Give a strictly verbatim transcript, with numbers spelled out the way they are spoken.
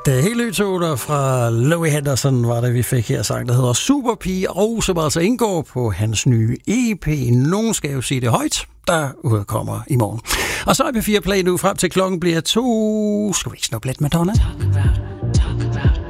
Det er helt nytoner fra Louis Henderson, var det, vi fik her sang, der hedder Superpige, og som altså indgår på hans nye E P. Nogen skal jo sige det højt, der udkommer i morgen. Og så er P fire Play nu frem til klokken bliver to. Skal vi ikke snuppe lidt Madonna? Talk about, talk about.